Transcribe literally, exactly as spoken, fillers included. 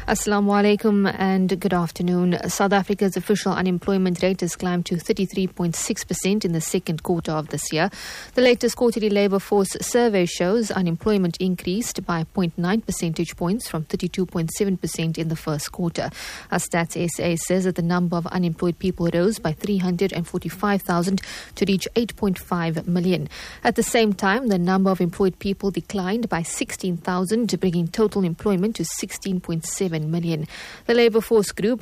Assalamu alaikum and good afternoon. South Africa's official unemployment rate has climbed to thirty-three point six percent in the second quarter of this year. The latest quarterly labour force survey shows unemployment increased by zero point nine percentage points from thirty-two point seven percent in the first quarter. Our Stats S A says that the number of unemployed people rose by three hundred forty-five thousand to reach eight point five million. At the same time, the number of employed people declined by sixteen thousand, bringing total employment to sixteen point seven million. The labour force grew